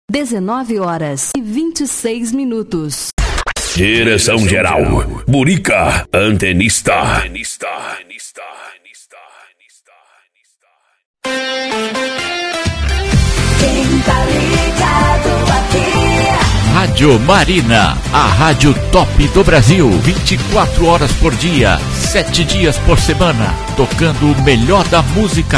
19h26. Direção geral, Murica Antenista. Quem tá ligado aqui? Rádio Marina, a rádio top do Brasil, 24 horas por dia, 7 dias por semana, tocando o melhor da música